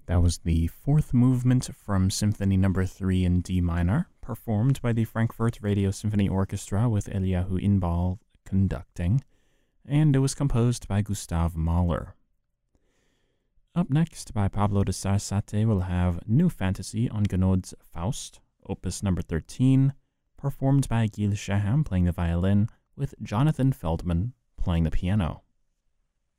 That was the fourth movement from Symphony No. 3 in D minor, performed by the Frankfurt Radio Symphony Orchestra with Eliyahu Inbal conducting, and it was composed by Gustav Mahler. Up next, by Pablo de Sarasate, we'll have New Fantasy on Gounod's Faust, Opus No. 13, performed by Gil Shaham playing the violin, with Jonathan Feldman playing the piano.